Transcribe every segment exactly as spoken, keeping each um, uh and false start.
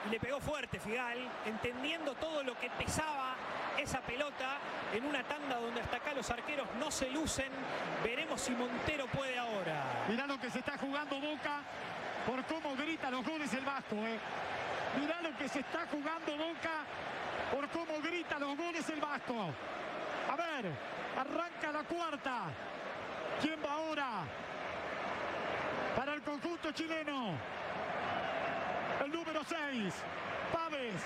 y le pegó fuerte Figal, entendiendo todo lo que pesaba esa pelota en una tanda donde hasta acá los arqueros no se lucen. Veremos si Montero puede ahora. Mirá lo que se está jugando Boca por cómo grita los goles el Vasco, eh. Mirá lo que se está jugando Boca por cómo grita los goles el Vasco. A ver, arranca la cuarta. ¿Quién va ahora? Para el conjunto chileno. El número seis, Pávez.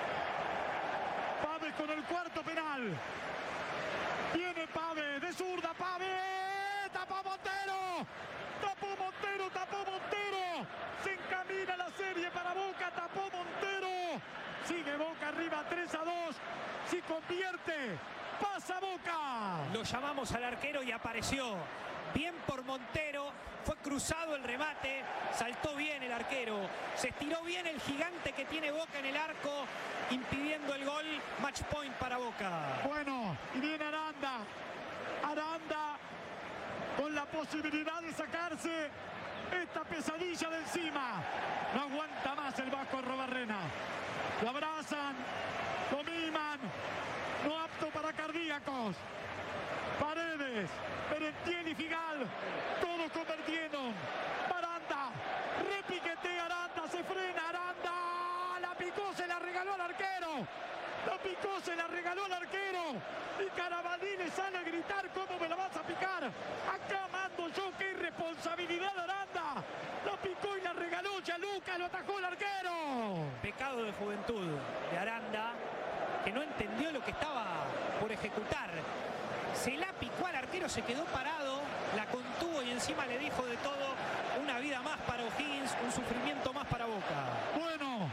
Pávez con el cuarto penal. Viene Pávez, de zurda, Pávez. Tapó Montero. Tapó Montero, tapó Montero. Se encamina la serie para Boca, tapó Montero. Sigue Boca arriba tres a dos. Si convierte, pasa Boca. Lo llamamos al arquero y apareció. Bien por Montero, fue cruzado el remate, saltó bien el arquero, se estiró bien el gigante que tiene Boca en el arco, impidiendo el gol. Match point para Boca. Bueno, y viene Aranda. Aranda con la posibilidad de sacarse esta pesadilla de encima. No aguanta más el Vasco Arrobarrena. Lo abrazan, lo miman, no apto para cardíacos. Paredes, Merentiel y Figal, todos convirtieron. Aranda, repiquetea Aranda, se frena Aranda, la picó, se la regaló al arquero. La picó, se la regaló al arquero. Y Carabalí le sale a gritar: ¿cómo me la vas a picar? Acá mando yo, qué irresponsabilidad de Aranda. La picó y la regaló Gianluca, lo atajó el arquero. Pecado de juventud de Aranda, que no entendió lo que estaba por ejecutar. Se la picó al arquero, se quedó parado, la contuvo y encima le dijo de todo. Una vida más para O'Higgins, un sufrimiento más para Boca. Bueno,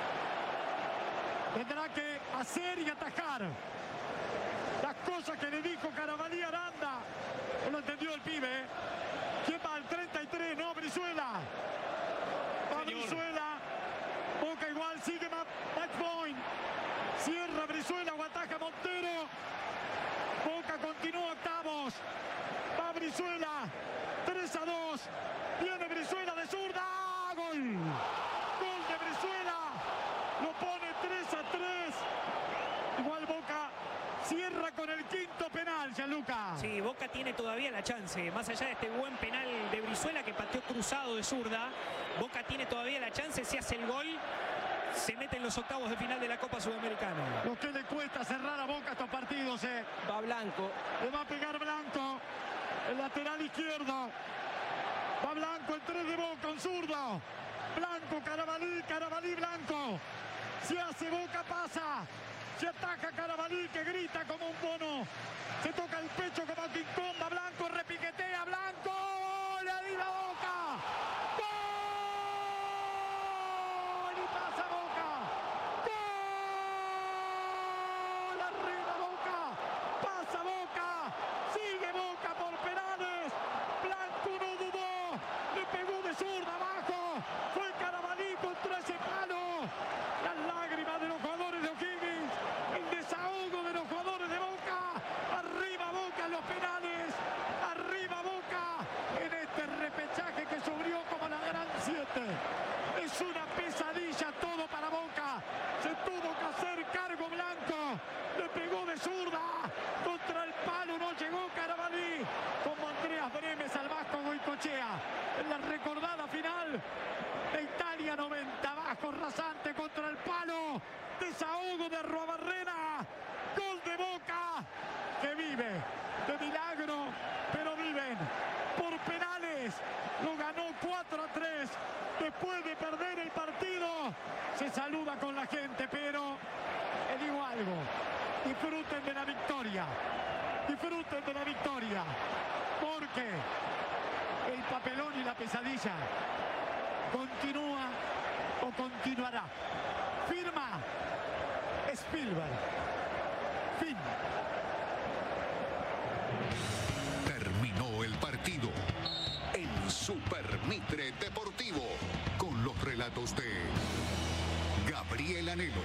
tendrá que hacer y atajar las cosas que le dijo Carabalí a Aranda. No lo entendió el pibe. ¿Quién va al treinta y tres? No, Brizuela. Va Brizuela. Boca igual, sigue match point. Cierra Brizuela o ataja Montero. Boca continúa octavos. Va Brizuela. tres a dos. Viene Brizuela de zurda. Gol. Gol de Brizuela. Lo pone tres a tres. Igual Boca cierra con el quinto penal, Gianluca. Sí, Boca tiene todavía la chance. Más allá de este buen penal de Brizuela que pateó cruzado de zurda, Boca tiene todavía la chance. Si hace el gol, se mete en los octavos de final de la Copa Sudamericana. Lo que le cuesta cerrar a Boca estos partidos, eh. Va Blanco. Le va a pegar Blanco. El lateral izquierdo. Va Blanco, el tres de Boca, un zurdo. Blanco, Carabalí, Carabalí, Blanco. Si hace Boca, pasa. Se ataca Carabalí, que grita como un mono. Se toca el pecho como King Kong. Va Blanco, repiquetea, Blanco. Le adhiera a Boca. ¡Gol! Y pasa Boca. ¡Gol! Arriba Boca. Pasa Boca. Sigue Boca por penales. Blanco no dudó. Le pegó de zurda abajo. Fue Carabalí contra ese palo. Las lágrimas de los jugadores de O'Higgins. El desahogo de los jugadores de Boca. Arriba Boca en los penales. Arriba Boca en este repechaje que subió como la gran siete. Es una pesadilla todo para Boca. Se tuvo que hacer cargo Blanco. Le pegó de zurda. Contra el palo no llegó Carabalí. Como Andreas Bremes al Vasco Goicoechea. En la recordada final de Italia noventa. Bajo rasante contra el palo. Desahogo de Arrobarrena. Gol de Boca. Que vive de milagro, pero viven por penales. Lo ganó cuatro a tres. Después de perder el partido, se saluda con la gente, pero le digo algo: disfruten de la victoria, disfruten de la victoria, porque el papelón y la pesadilla continúa o continuará. Firma Spielberg. Fin. Terminó el partido en Super Mitre Deportivo con los relatos de Gabriel Anhelo.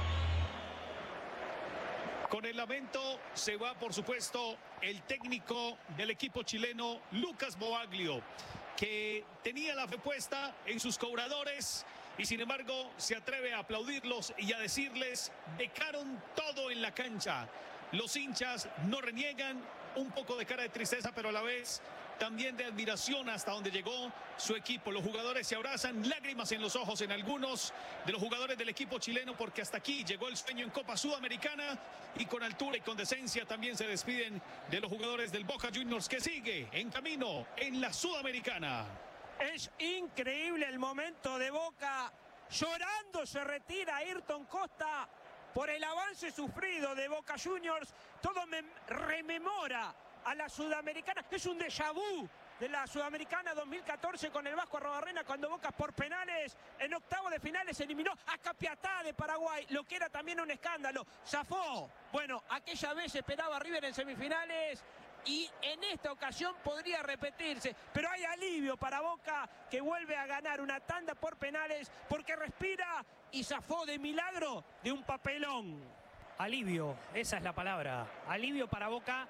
Con el lamento se va, por supuesto, el técnico del equipo chileno, Lucas Boaglio, que tenía la fe puesta en sus cobradores y sin embargo se atreve a aplaudirlos y a decirles: dejaron todo en la cancha. Los hinchas no reniegan, un poco de cara de tristeza, pero a la vez también de admiración hasta donde llegó su equipo. Los jugadores se abrazan, lágrimas en los ojos en algunos de los jugadores del equipo chileno, porque hasta aquí llegó el sueño en Copa Sudamericana, y con altura y con decencia también se despiden de los jugadores del Boca Juniors, que sigue en camino en la Sudamericana. Es increíble el momento de Boca. Llorando se retira Ayrton Costa por el avance sufrido de Boca Juniors. Todo me rememora a la Sudamericana. Es un déjà vu de la Sudamericana dos mil catorce con el Vasco Arrobarrena, cuando Boca por penales en octavo de finales eliminó a Capiatá de Paraguay, lo que era también un escándalo. Zafó. Bueno, aquella vez esperaba a River en semifinales y en esta ocasión podría repetirse, pero hay alivio para Boca, que vuelve a ganar una tanda por penales porque respira y zafó de milagro de un papelón. Alivio, esa es la palabra. Alivio para Boca,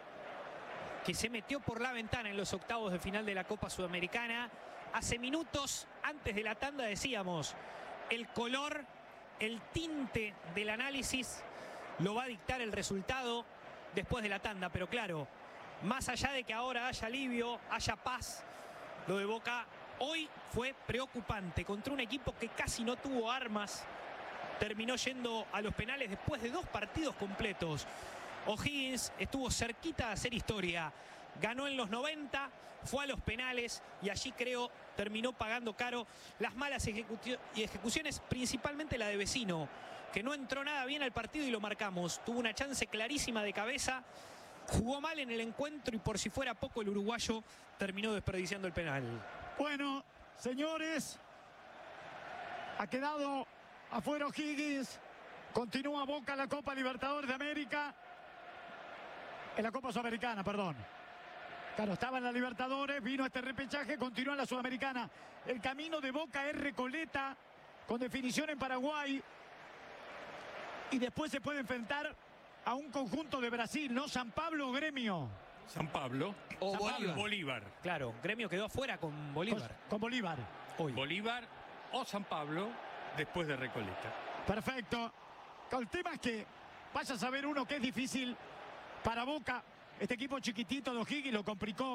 que se metió por la ventana en los octavos de final de la Copa Sudamericana. Hace minutos antes de la tanda decíamos, el color, el tinte del análisis lo va a dictar el resultado después de la tanda. Pero claro, más allá de que ahora haya alivio, haya paz, lo de Boca hoy fue preocupante contra un equipo que casi no tuvo armas. Terminó yendo a los penales después de dos partidos completos. O'Higgins estuvo cerquita de hacer historia. Ganó en los noventa, fue a los penales y allí creo terminó pagando caro las malas ejecuciones, principalmente la de Vecino, que no entró nada bien al partido y lo marcamos. Tuvo una chance clarísima de cabeza, jugó mal en el encuentro y por si fuera poco el uruguayo terminó desperdiciando el penal. Bueno, señores, ha quedado afuera O'Higgins. Continúa Boca en la Copa Libertadores de América. En la Copa Sudamericana, perdón. Claro, estaba en la Libertadores, vino este repechaje, continúa en la Sudamericana. El camino de Boca es Recoleta, con definición en Paraguay. Y después se puede enfrentar a un conjunto de Brasil, ¿no? San Pablo o Gremio. San Pablo o San Bolívar. Pablo. Bolívar. Claro, Gremio quedó afuera con Bolívar. Con, con Bolívar. Hoy. Bolívar o San Pablo después de Recoleta. Perfecto. El tema es que vaya a saber uno que es difícil para Boca. Este equipo chiquitito de O'Higgins lo complicó.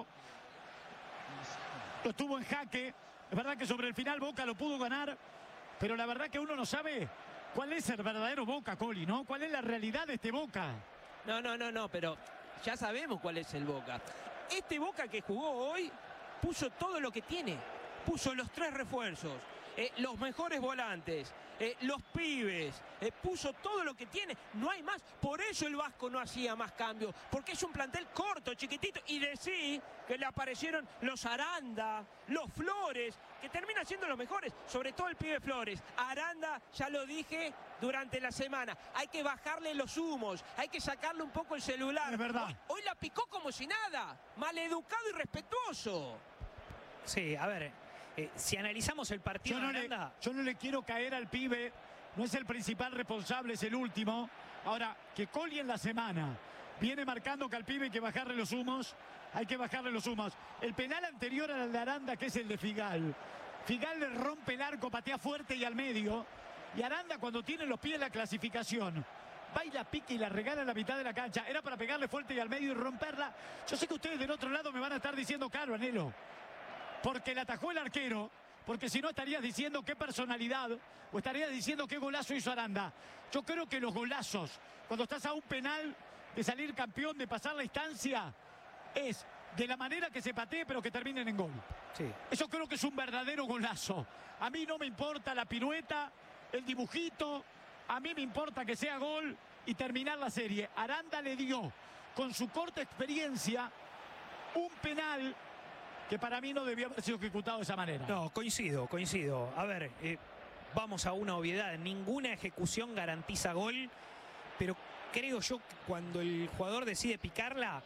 Lo estuvo en jaque. Es verdad que sobre el final Boca lo pudo ganar, pero la verdad que uno no sabe cuál es el verdadero Boca, Coli, ¿no? ¿Cuál es la realidad de este Boca? No, no, no, no, pero ya sabemos cuál es el Boca. Este Boca que jugó hoy puso todo lo que tiene. Puso los tres refuerzos, eh, los mejores volantes, eh, los pibes, eh, puso todo lo que tiene. No hay más. Por eso el Vasco no hacía más cambios, porque es un plantel corto, chiquitito. Y decí que le aparecieron los Aranda, los Flores, que terminan siendo los mejores, sobre todo el pibe Flores. Aranda, ya lo dije durante la semana, hay que bajarle los humos, hay que sacarle un poco el celular. Es verdad. Hoy, hoy la picó como si nada, maleducado y respetuoso. Sí, a ver, eh, si analizamos el partido Yo no, de le, Aranda... yo no le quiero caer al pibe, no es el principal responsable, es el último. Ahora, que Coli en la semana viene marcando que al pibe hay que bajarle los humos, hay que bajarle los humos. El penal anterior al de Aranda, que es el de Figal. Figal le rompe el arco, patea fuerte y al medio. Y Aranda, cuando tiene los pies en la clasificación, va y la pica y la regala a la mitad de la cancha. Era para pegarle fuerte y al medio y romperla. Yo sé que ustedes del otro lado me van a estar diciendo, claro, Anhelo, porque la atajó el arquero, porque si no estarías diciendo qué personalidad, o estarías diciendo qué golazo hizo Aranda. Yo creo que los golazos, cuando estás a un penal de salir campeón, de pasar la instancia, es de la manera que se patee, pero que terminen en gol. Sí. Eso creo que es un verdadero golazo. A mí no me importa la pirueta, el dibujito, a mí me importa que sea gol y terminar la serie. Aranda le dio, con su corta experiencia, un penal que para mí no debió haber sido ejecutado de esa manera. No, coincido, coincido. A ver, eh, vamos a una obviedad. Ninguna ejecución garantiza gol, pero creo yo que cuando el jugador decide picarla,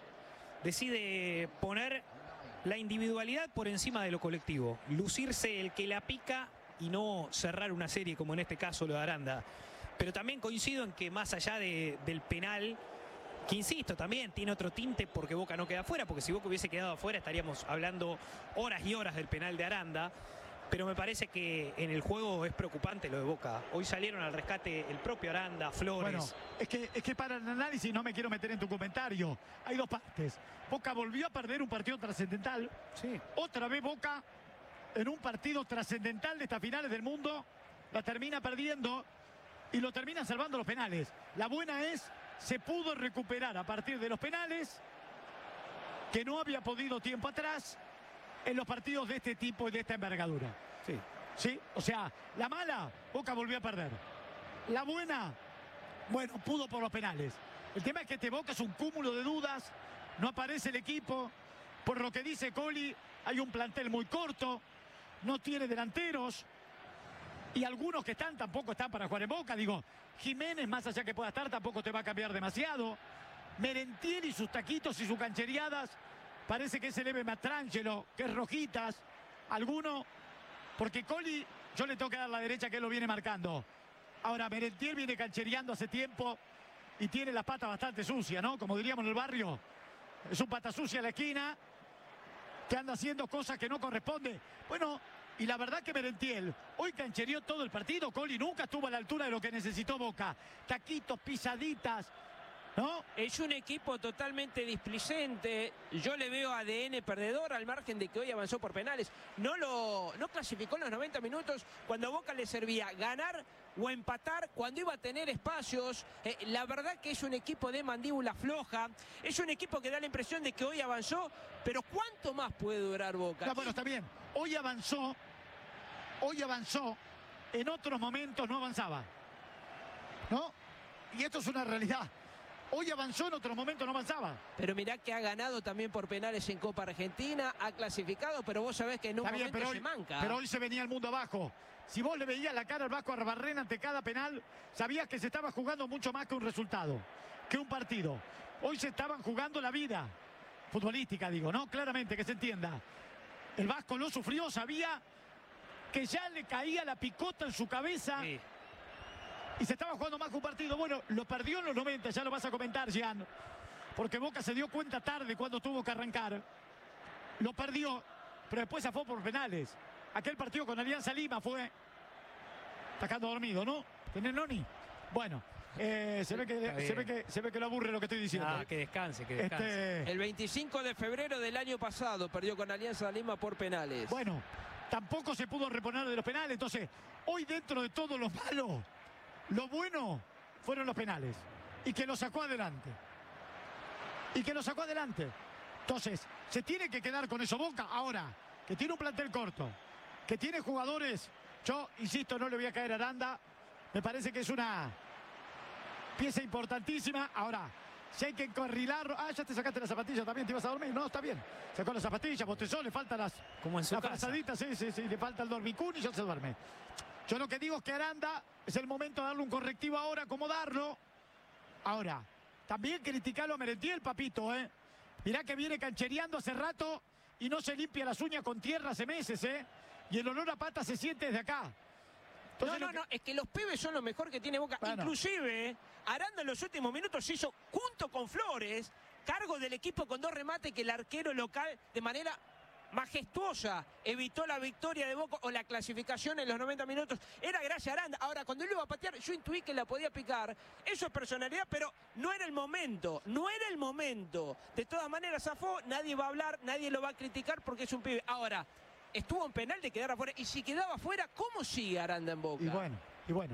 decide poner la individualidad por encima de lo colectivo. Lucirse el que la pica y no cerrar una serie como en este caso lo de Aranda. Pero también coincido en que más allá de, del penal, que insisto, también tiene otro tinte porque Boca no queda afuera, porque si Boca hubiese quedado afuera estaríamos hablando horas y horas del penal de Aranda. Pero me parece que en el juego es preocupante lo de Boca. Hoy salieron al rescate el propio Aranda, Flores. Bueno, es que, es que para el análisis no me quiero meter en tu comentario. Hay dos partes. Boca volvió a perder un partido trascendental. Sí. Otra vez Boca en un partido trascendental de estas finales del mundo la termina perdiendo y lo termina salvando los penales. La buena es, se pudo recuperar a partir de los penales que no había podido tiempo atrás en los partidos de este tipo y de esta envergadura. Sí. ¿Sí? O sea, la mala, Boca volvió a perder. La buena, bueno, pudo por los penales. El tema es que este Boca es un cúmulo de dudas, no aparece el equipo. Por lo que dice Coli, hay un plantel muy corto, no tiene delanteros. Y algunos que están tampoco están para jugar en Boca. Digo, Jiménez, más allá que pueda estar, tampoco te va a cambiar demasiado. Merentiel y sus taquitos y sus canchereadas. Parece que es el Eve Mastrangelo, que es Rojitas. Alguno, porque Coli, yo le tengo que dar la derecha que él lo viene marcando. Ahora, Merentiel viene canchereando hace tiempo y tiene las patas bastante sucias, ¿no? Como diríamos en el barrio, es un pata sucia a la esquina, que anda haciendo cosas que no corresponde. Bueno, y la verdad que Merentiel hoy canchereó todo el partido. Coli nunca estuvo a la altura de lo que necesitó Boca. Taquitos, pisaditas, ¿no? Es un equipo totalmente displicente. Yo le veo A D N perdedor, al margen de que hoy avanzó por penales. No lo no clasificó en los noventa minutos cuando a Boca le servía ganar o empatar, cuando iba a tener espacios. Eh, la verdad que es un equipo de mandíbula floja. Es un equipo que da la impresión de que hoy avanzó, pero ¿cuánto más puede durar Boca? No, bueno, está bien. Hoy avanzó, hoy avanzó, en otros momentos no avanzaba, ¿no? Y esto es una realidad. Hoy avanzó, en otros momentos no avanzaba. Pero mirá que ha ganado también por penales en Copa Argentina, ha clasificado, pero vos sabés que en un Está bien, momento pero se hoy, manca. pero hoy se venía el mundo abajo. Si vos le veías la cara al Vasco Arbarrena ante cada penal, sabías que se estaba jugando mucho más que un resultado, que un partido. Hoy se estaban jugando la vida futbolística, digo, ¿no? Claramente, que se entienda. El Vasco lo sufrió, sabía que ya le caía la picota en su cabeza. Sí. Y se estaba jugando más que un partido. Bueno, lo perdió en los noventa, ya lo vas a comentar, Jean. Porque Boca se dio cuenta tarde cuando tuvo que arrancar. Lo perdió, pero después se fue por penales. Aquel partido con Alianza Lima fue... Está quedando dormido, ¿no? ¿Tenés Noni? Bueno, eh, se, ve que, se, ve que, se ve que lo aburre lo que estoy diciendo. Ah, que descanse, que descanse. Este... El veinticinco de febrero del año pasado perdió con Alianza Lima por penales. Bueno, tampoco se pudo reponer de los penales. Entonces, hoy dentro de todo lo malo, lo bueno fueron los penales. Y que lo sacó adelante. Y que lo sacó adelante. Entonces, se tiene que quedar con eso Boca. Ahora, que tiene un plantel corto, que tiene jugadores... Yo, insisto, no le voy a caer a Aranda. Me parece que es una pieza importantísima. Ahora, si hay que encarrilarlo... Ah, ya te sacaste las zapatillas también, ¿te ibas a dormir? No, está bien. Sacó las zapatillas, bostezó, le faltan las... Como en su las casa. frazaditas, sí, sí, sí, le falta el dormicún y ya se duerme. Yo lo que digo es que Aranda es el momento de darle un correctivo ahora, acomodarlo. Ahora, también criticarlo a Merentiel, papito, ¿eh? Mirá que viene canchereando hace rato y no se limpia las uñas con tierra hace meses, ¿eh? Y el olor a pata se siente desde acá. Entonces, no, no, que... no, es que los pibes son lo mejor que tiene Boca. Bueno. Inclusive, Aranda en los últimos minutos se hizo, junto con Flores, cargo del equipo con dos remates que el arquero local, de manera majestuosa, evitó la victoria de Boca o la clasificación en los noventa minutos. Era gracias a Aranda. Ahora, cuando él iba a patear, yo intuí que la podía picar. Eso es personalidad, pero no era el momento. No era el momento. De todas maneras, zafó, nadie va a hablar, nadie lo va a criticar porque es un pibe. Ahora, estuvo en penal de quedar afuera. Y si quedaba afuera, ¿cómo sigue Aranda en Boca? Y bueno, y bueno.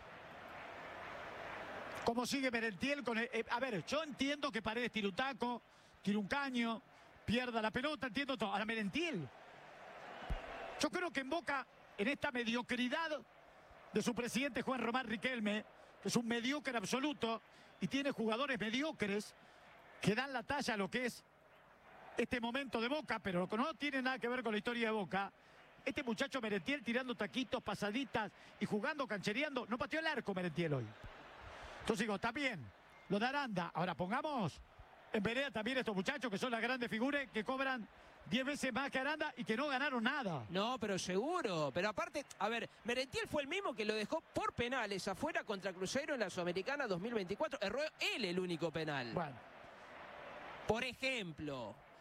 ¿Cómo sigue Merentiel? Con el, eh, a ver, yo entiendo que Paredes tire un taco, tire un caño, pierda la pelota, entiendo todo. Ahora Merentiel. Yo creo que en Boca, en esta mediocridad de su presidente Juan Román Riquelme, que es un mediocre absoluto, y tiene jugadores mediocres que dan la talla a lo que es este momento de Boca, pero lo que no tiene nada que ver con la historia de Boca. Este muchacho Merentiel tirando taquitos, pasaditas y jugando, canchereando. No pateó el arco Merentiel hoy. Entonces digo, está bien, lo de Aranda. Ahora pongamos en vereda también estos muchachos que son las grandes figuras que cobran diez veces más que Aranda y que no ganaron nada. No, pero seguro. Pero aparte, a ver, Merentiel fue el mismo que lo dejó por penales afuera contra Cruzeiro en la Sudamericana dos mil veinticuatro. Erró él el único penal. Bueno. Por ejemplo,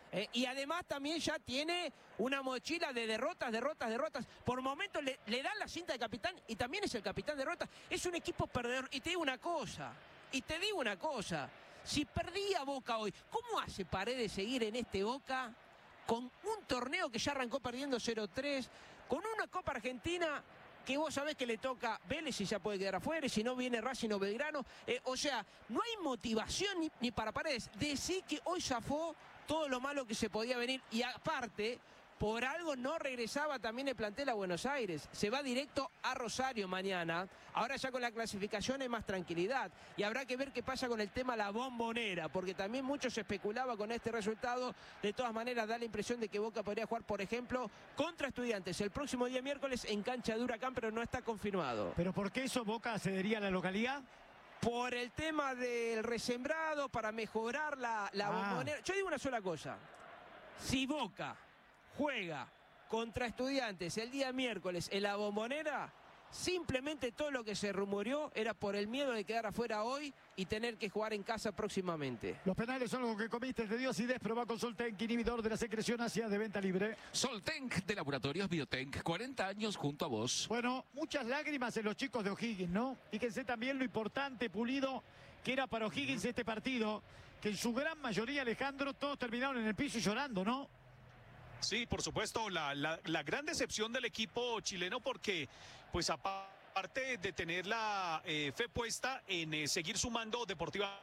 Eh, y además también ya tiene una mochila de derrotas, derrotas, derrotas. Por momentos le, le dan la cinta de capitán y también es el capitán de derrotas. Es un equipo perdedor. Y te digo una cosa, y te digo una cosa. Si perdía Boca hoy, ¿cómo hace Paredes seguir en este Boca con un torneo que ya arrancó perdiendo cero tres, con una Copa Argentina que vos sabés que le toca Vélez y ya puede quedar afuera, y si no viene Racing o Belgrano? Eh, o sea, no hay motivación ni, ni para Paredes. Decir que hoy zafó todo lo malo que se podía venir, y aparte, por algo no regresaba también el plantel a Buenos Aires. Se va directo a Rosario mañana. Ahora ya con la clasificación hay más tranquilidad. Y habrá que ver qué pasa con el tema La Bombonera, porque también mucho se especulaba con este resultado. De todas maneras, da la impresión de que Boca podría jugar, por ejemplo, contra Estudiantes el próximo día miércoles en cancha de Huracán, pero no está confirmado. ¿Pero por qué eso Boca cedería a la localidad? Por el tema del resembrado, para mejorar la, la Ah. Bombonera. Yo digo una sola cosa. Si Boca juega contra Estudiantes el día miércoles en la Bombonera, simplemente todo lo que se rumoreó era por el miedo de quedar afuera hoy y tener que jugar en casa próximamente. Los penales son algo que comiste, te dio acidez, probá con Soltenk, inhibidor de la secreción ácida de venta libre. Soltenk de Laboratorios Biotenk, cuarenta años junto a vos. Bueno, muchas lágrimas en los chicos de O'Higgins, ¿no? Fíjense también lo importante, Pulido, que era para O'Higgins este partido, que en su gran mayoría, Alejandro, todos terminaron en el piso y llorando, ¿no? Sí, por supuesto, la, la, la gran decepción del equipo chileno, porque pues aparte de tener la eh, fe puesta en eh, seguir sumando deportivamente,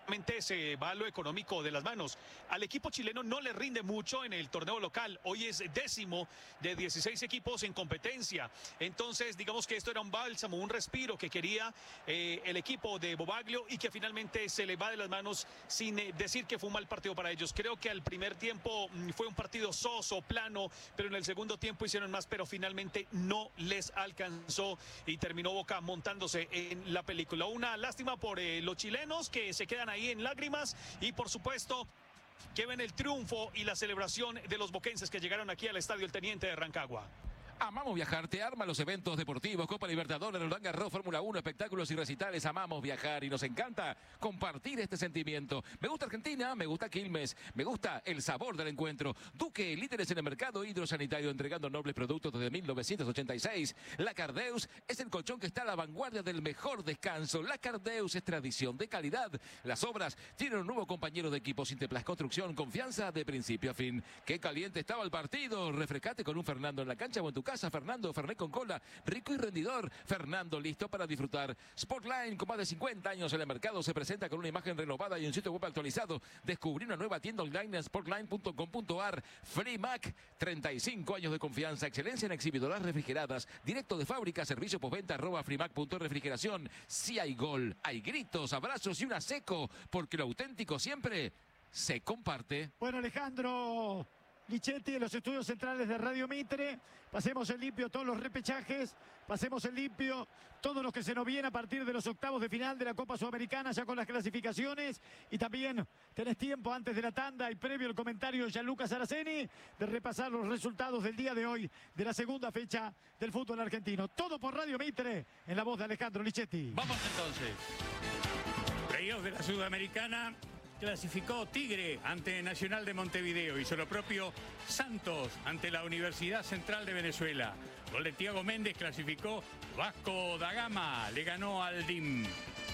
se va lo económico de las manos. Al equipo chileno no le rinde mucho en el torneo local. Hoy es décimo de dieciséis equipos en competencia. Entonces, digamos que esto era un bálsamo, un respiro que quería eh, el equipo de Bobaglio, y que finalmente se le va de las manos sin eh, decir que fue un mal partido para ellos. Creo que al primer tiempo mmm, fue un partido soso, plano, pero en el segundo tiempo hicieron más, pero finalmente no les alcanzó y terminó Boca montándose en la película. Una lástima por eh, los chilenos, que se quedan ahí en lágrimas, y por supuesto que ven el triunfo y la celebración de los boquenses que llegaron aquí al Estadio El Teniente de Rancagua. Amamos viajar, te arma los eventos deportivos, Copa Libertadores, Roland Garros, Fórmula uno, espectáculos y recitales. Amamos viajar y nos encanta compartir este sentimiento. Me gusta Argentina, me gusta Quilmes, me gusta el sabor del encuentro. Duque, líderes en el mercado hidrosanitario, entregando nobles productos desde mil novecientos ochenta y seis. La Cardeus es el colchón que está a la vanguardia del mejor descanso. La Cardeus es tradición de calidad. Las obras tienen un nuevo compañero de equipo, Sinteplas Construcción, confianza de principio a fin. Qué caliente estaba el partido. Refrescate con un Fernando en la cancha o en tu casa. Fernando, Fernet con cola, rico y rendidor. Fernando, listo para disfrutar. Sportline, con más de cincuenta años en el mercado, se presenta con una imagen renovada y un sitio web actualizado. Descubrí una nueva tienda online en sportline punto com punto ar. Freemac, treinta y cinco años de confianza, excelencia en exhibidoras refrigeradas, directo de fábrica, servicio postventa, arroba freemac punto refrigeración. Si hay gol, hay gritos, abrazos y una seco, porque lo auténtico siempre se comparte. Bueno, Alejandro Lichetti, de los estudios centrales de Radio Mitre. Pasemos en limpio todos los repechajes, pasemos en limpio todo lo que se nos viene a partir de los octavos de final de la Copa Sudamericana, ya con las clasificaciones, y también tenés tiempo antes de la tanda y previo el comentario de Gianluca Saraceni de repasar los resultados del día de hoy de la segunda fecha del fútbol argentino. Todo por Radio Mitre, en la voz de Alejandro Lichetti. Vamos entonces. Playoff de la Sudamericana. Clasificó Tigre ante Nacional de Montevideo. Hizo lo propio Santos ante la Universidad Central de Venezuela. Gol de Thiago Méndez, clasificó Vasco da Gama. Le ganó al D I M.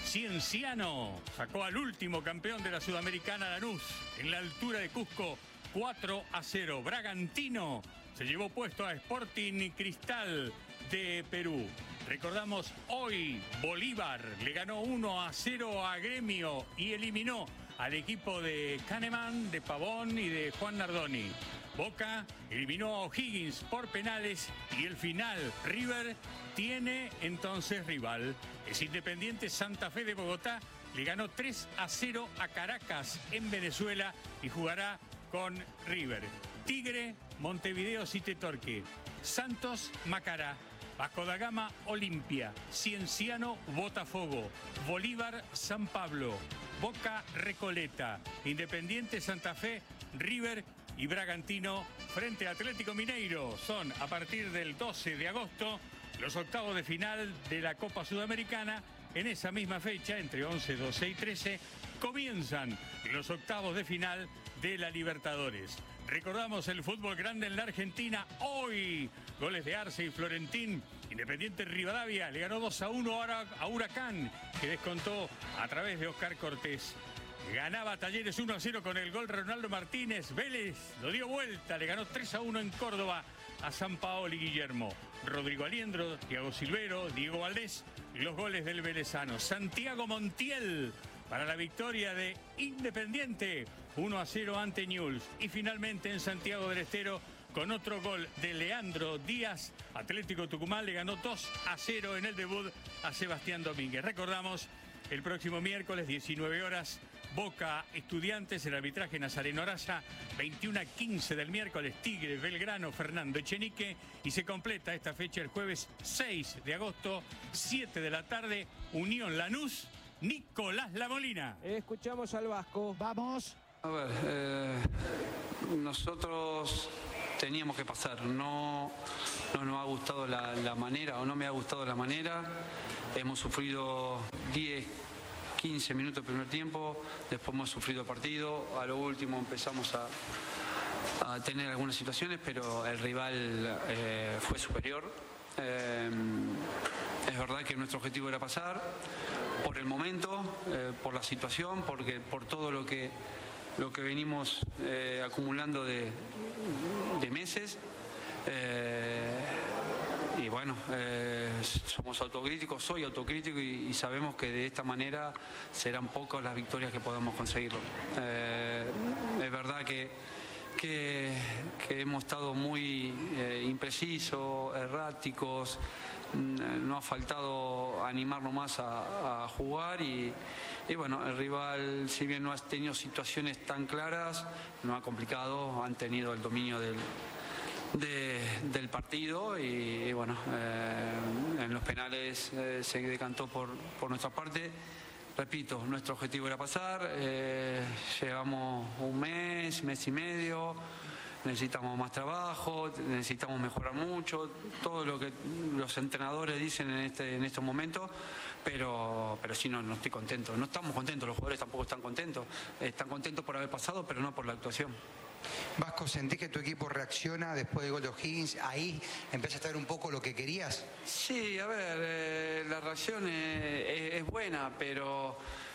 Cienciano sacó al último campeón de la Sudamericana, Lanús, en la altura de Cusco, cuatro a cero. Bragantino se llevó puesto a Sporting Cristal de Perú. Recordamos, hoy Bolívar le ganó uno a cero a Gremio y eliminó al equipo de Kahneman, de Pavón y de Juan Nardoni. Boca eliminó a O'Higgins por penales y el final, River tiene entonces rival. Es Independiente Santa Fe de Bogotá, le ganó tres a cero a Caracas en Venezuela y jugará con River. Tigre, Montevideo City Torque, Santos Macará, Vasco da Gama Olimpia, Cienciano Botafogo, Bolívar San Pablo, Boca Recoleta, Independiente Santa Fe, River y Bragantino frente a Atlético Mineiro. Son a partir del doce de agosto los octavos de final de la Copa Sudamericana. En esa misma fecha, entre once, doce y trece, comienzan los octavos de final de la Libertadores. Recordamos el fútbol grande en la Argentina hoy. Goles de Arce y Florentín. Independiente Rivadavia le ganó dos a uno a Huracán, que descontó a través de Oscar Cortés. Ganaba Talleres uno a cero con el gol Ronaldo Martínez. Vélez lo dio vuelta, le ganó tres a uno en Córdoba a San Paolo y Guillermo. Rodrigo Aliendro, Thiago Silvero, Diego Valdés, los goles del velezano. Santiago Montiel para la victoria de Independiente, uno a cero ante Newell's. Y finalmente en Santiago del Estero, con otro gol de Leandro Díaz, Atlético Tucumán le ganó dos a cero en el debut a Sebastián Domínguez. Recordamos, el próximo miércoles, diecinueve horas, Boca Estudiantes, el arbitraje Nazareno Araya, veintiuno a quince del miércoles, Tigre Belgrano, Fernando Echenique, y se completa esta fecha el jueves seis de agosto, siete de la tarde, Unión Lanús, Nicolás Lamolina. Escuchamos al Vasco. Vamos. A ver, eh, nosotros teníamos que pasar, no, no nos ha gustado la, la manera, o no me ha gustado la manera, hemos sufrido diez, quince minutos del primer tiempo, después hemos sufrido partido, a lo último empezamos a, a tener algunas situaciones, pero el rival eh, fue superior. Eh, es verdad que nuestro objetivo era pasar, por el momento, eh, por la situación, porque por todo lo que, lo que venimos eh, acumulando de, de meses. Eh, Y bueno, eh, somos autocríticos, soy autocrítico y, y sabemos que de esta manera serán pocas las victorias que podamos conseguir. Eh, es verdad que, que, que hemos estado muy eh, imprecisos, erráticos, no ha faltado animarnos más a, a jugar y, y bueno, el rival, si bien no ha tenido situaciones tan claras, no ha complicado, han tenido el dominio del... De, del partido y, y bueno, eh, en los penales eh, se decantó por, por nuestra parte. Repito, nuestro objetivo era pasar, eh, llevamos un mes, mes y medio, necesitamos más trabajo, necesitamos mejorar mucho, todo lo que los entrenadores dicen en, este, en estos momentos, pero, pero sí, no, no estoy contento, no estamos contentos, los jugadores tampoco están contentos, están contentos por haber pasado, pero no por la actuación. Vasco, ¿sentís que tu equipo reacciona después del gol de O'Higgins? ¿Ahí empezaste a ver un poco lo que querías? Sí, a ver, eh, la reacción es, es, es buena, pero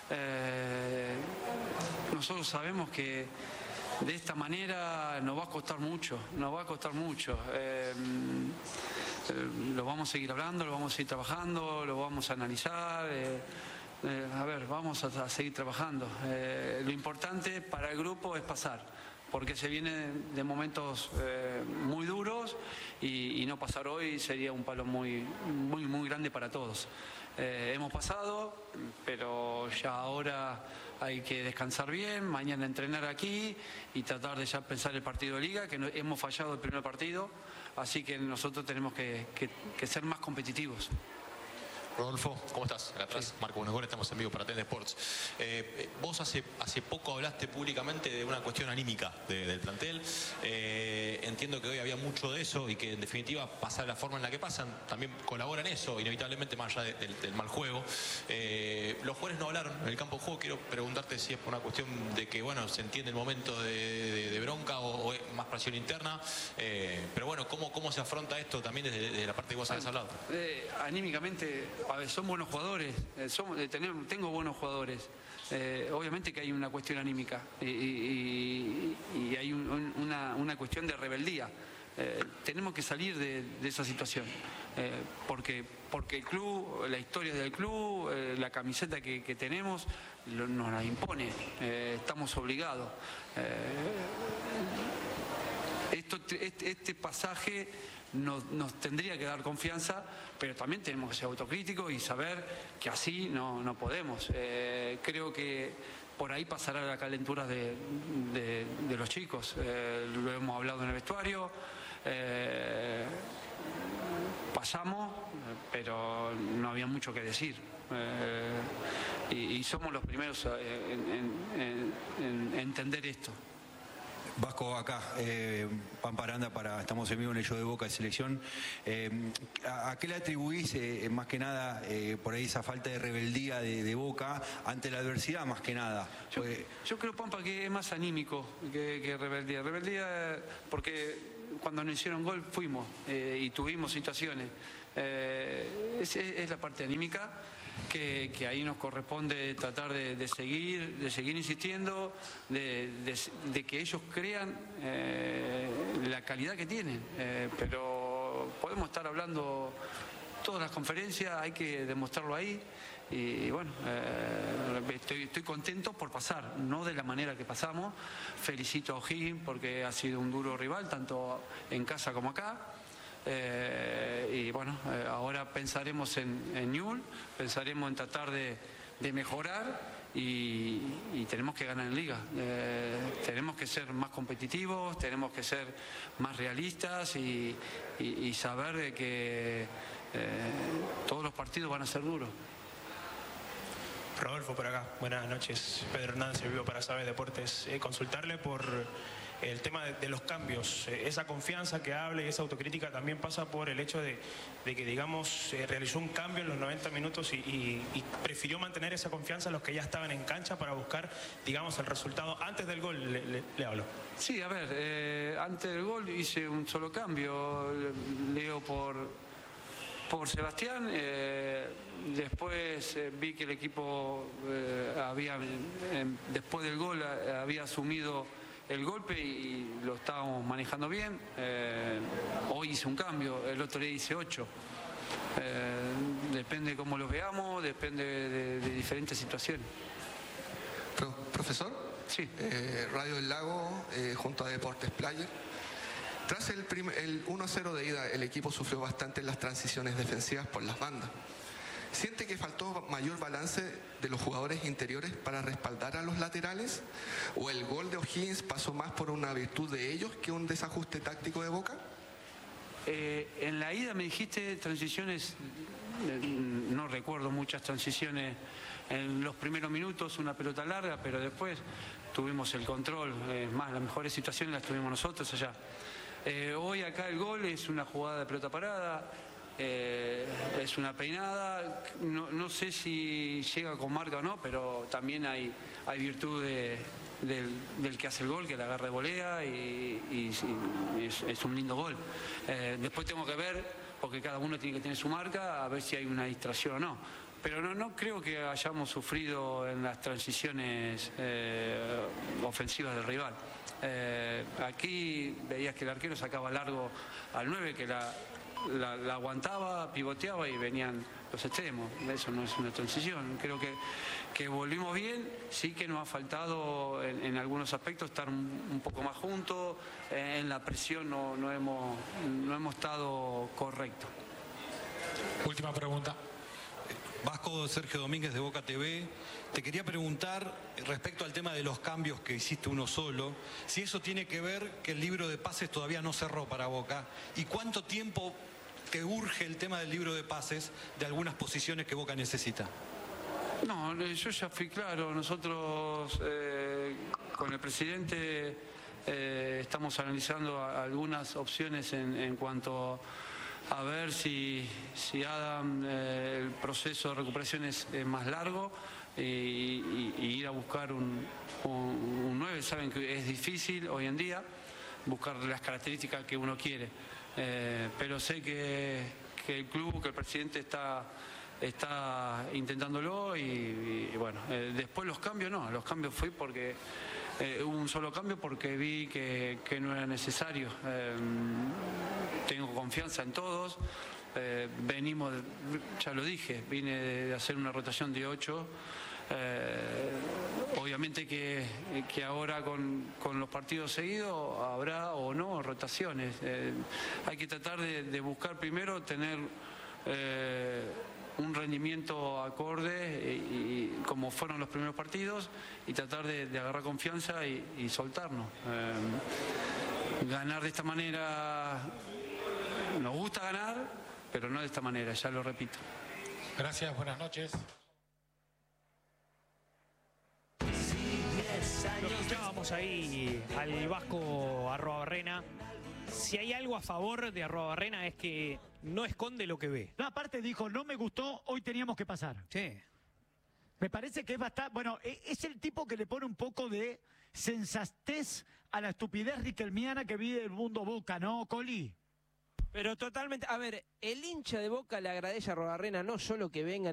eh, nosotros sabemos que de esta manera nos va a costar mucho, nos va a costar mucho. Eh, eh, lo vamos a seguir hablando, lo vamos a seguir trabajando, lo vamos a analizar. Eh, eh, a ver, vamos a, a seguir trabajando. Eh, lo importante para el grupo es pasar, porque se viene de momentos eh, muy duros y, y no pasar hoy sería un palo muy, muy, muy grande para todos. Eh, hemos pasado, pero ya ahora hay que descansar bien, mañana entrenar aquí y tratar de ya pensar el partido de liga, que no, hemos fallado el primer partido, así que nosotros tenemos que, que, que ser más competitivos. Rodolfo, ¿cómo estás? Acá atrás, sí. Marco Bonegón, estamos en vivo para T N Sports. Eh, vos hace, hace poco hablaste públicamente de una cuestión anímica de, del plantel. Eh, entiendo que hoy había mucho de eso y que en definitiva pasar la forma en la que pasan también colabora en eso, inevitablemente más allá de, del, del mal juego. Eh, los jugadores no hablaron en el campo de juego. Quiero preguntarte si es por una cuestión de que, bueno, se entiende el momento de, de, de bronca o, o es más presión interna. Eh, pero bueno, ¿cómo, ¿cómo se afronta esto también desde, desde la parte que vos habías hablado? Eh, anímicamente... A ver, son buenos jugadores, eh, somos, eh, tenemos, tengo buenos jugadores. Eh, obviamente que hay una cuestión anímica y, y, y hay un, un, una, una cuestión de rebeldía. Eh, tenemos que salir de, de esa situación, eh, porque, porque el club, la historia del club, eh, la camiseta que, que tenemos lo, nos la impone, eh, estamos obligados. Eh, esto, este, este pasaje Nos, nos tendría que dar confianza, pero también tenemos que ser autocríticos y saber que así no, no podemos. Eh, creo que por ahí pasará la calentura de, de, de los chicos. Eh, lo hemos hablado en el vestuario. Eh, pasamos, pero no había mucho que decir. Eh, y, y somos los primeros en, en, en, en entender esto. Vasco, acá, eh, Pampa Aranda, para, estamos en vivo en el show de Boca de Selección. Eh, ¿a, ¿A qué le atribuís, eh, más que nada, eh, por ahí esa falta de rebeldía de, de Boca ante la adversidad, más que nada? Yo, Porque... yo creo, Pampa, que es más anímico que, que rebeldía. Rebeldía porque cuando nos hicieron gol fuimos eh, y tuvimos situaciones. Eh, es, es la parte anímica. Que, que ahí nos corresponde tratar de, de seguir de seguir insistiendo, de, de, de que ellos crean eh, la calidad que tienen. Eh, pero podemos estar hablando todas las conferencias, hay que demostrarlo ahí. Y bueno, eh, estoy, estoy contento por pasar, no de la manera que pasamos. Felicito a O'Higgins porque ha sido un duro rival, tanto en casa como acá. Eh, y bueno, eh, ahora pensaremos en, en Newell, pensaremos en tratar de, de mejorar y, y tenemos que ganar en Liga. Eh, tenemos que ser más competitivos, tenemos que ser más realistas y, y, y saber de que eh, todos los partidos van a ser duros. Rodolfo por acá, buenas noches. Pedro Hernández, Vivo para Saber Deportes. Eh, consultarle por el tema de, de los cambios. Eh, esa confianza que habla y esa autocrítica también pasa por el hecho de, de que, digamos, eh, realizó un cambio en los noventa minutos y, y, y prefirió mantener esa confianza en los que ya estaban en cancha para buscar, digamos, el resultado antes del gol. Le, le, le hablo. Sí, a ver, eh, antes del gol hice un solo cambio. Leo por... por Sebastián, eh, después eh, vi que el equipo eh, había, eh, después del gol eh, había asumido el golpe y lo estábamos manejando bien. Eh, hoy hice un cambio, el otro día hice ocho. Eh, depende de cómo los veamos, depende de, de diferentes situaciones. Pro, ¿Profesor? Sí. Eh, Radio del Lago, eh, junto a Deportes Player. Tras el, el uno a cero de ida, el equipo sufrió bastante en las transiciones defensivas por las bandas. ¿Siente que faltó mayor balance de los jugadores interiores para respaldar a los laterales? ¿O el gol de O'Higgins pasó más por una virtud de ellos que un desajuste táctico de Boca? Eh, en la ida me dijiste transiciones, no recuerdo muchas transiciones en los primeros minutos, una pelota larga, pero después tuvimos el control. Es más, las mejores situaciones las tuvimos nosotros allá. Eh, hoy acá el gol es una jugada de pelota parada, eh, es una peinada, no, no sé si llega con marca o no, pero también hay, hay virtud de, del, del que hace el gol, que la agarra de volea y, y, y es, es un lindo gol. Eh, después tengo que ver, porque cada uno tiene que tener su marca, a ver si hay una distracción o no. Pero no, no creo que hayamos sufrido en las transiciones eh, ofensivas del rival. Eh, aquí veías que el arquero sacaba largo al nueve, que la, la, la aguantaba, pivoteaba y venían los extremos. Eso no es una transición. Creo que, que volvimos bien, sí que nos ha faltado en, en algunos aspectos estar un, un poco más juntos, eh, en la presión no, no, hemos, no hemos estado correctos. Última pregunta. Vasco, Sergio Domínguez de Boca T V. Te quería preguntar respecto al tema de los cambios que hiciste uno solo, si eso tiene que ver que el libro de pases todavía no cerró para Boca y cuánto tiempo te urge el tema del libro de pases de algunas posiciones que Boca necesita. No, yo ya fui claro. Nosotros eh, con el presidente eh, estamos analizando algunas opciones en, en cuanto a ver si, si Adam, eh, el proceso de recuperación es, es más largo y, y, y ir a buscar un, un, un nueve. Saben que es difícil hoy en día buscar las características que uno quiere, eh, pero sé que, que el club, que el presidente está, está intentándolo y, y bueno, eh, después los cambios no, los cambios fue porque eh, hubo un solo cambio porque vi que, que no era necesario. Eh, tengo confianza en todos, eh, venimos, ya lo dije, vine de hacer una rotación de ocho. Eh, obviamente que, que ahora con, con los partidos seguidos habrá o no rotaciones. Eh, hay que tratar de, de buscar primero tener eh, un rendimiento acorde y, y como fueron los primeros partidos y tratar de, de agarrar confianza y, y soltarnos. Eh, ganar de esta manera, nos gusta ganar, pero no de esta manera, ya lo repito. Gracias, buenas noches. Sí, yes. Lo escuchábamos ahí al Vasco Arruabarrena. Si hay algo a favor de Arruabarrena es que no esconde lo que ve. No, aparte dijo, no me gustó, hoy teníamos que pasar. Sí. Me parece que es bastante... Bueno, es el tipo que le pone un poco de sensatez a la estupidez riquelmiana que vive el mundo Boca, ¿no, Coli? Pero totalmente, a ver, el hincha de Boca le agradece a Arruabarrena no solo que vengan